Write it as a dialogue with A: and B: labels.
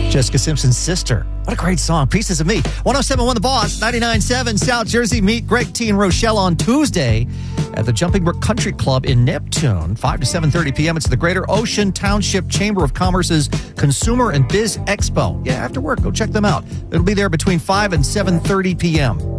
A: Jessica Simpson's sister. What a great song. Pieces of Me. 107.1 The Boss, 99.7 South Jersey. Meet Greg T. and Rochelle on Tuesday at the Jumping Brook Country Club in Neptune, 5 to 7:30 p.m. It's the Greater Ocean Township Chamber of Commerce's Consumer and Biz Expo. Yeah, after work, go check them out. It'll be there between 5 and 7:30 p.m.